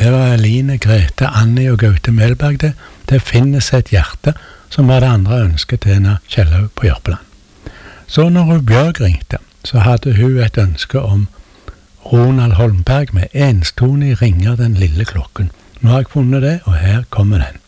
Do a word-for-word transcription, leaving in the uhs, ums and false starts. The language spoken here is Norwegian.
det var Eline, Grete, Annie og Gaute Melberg det. Det finnes et hjerte, som var det andre ønsket til Ena Kjellaug på Jørpeland. Så når hun Bjørg ringte, så hadde hun et ønske om Ronald Holmberg med enstonig ringer den lille klokken. Nå har jeg funnet det, og her kommer den.